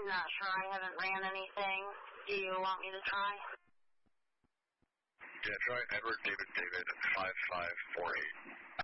not sure. I haven't ran anything. Do you want me to try? Yeah, try Edward David 5548.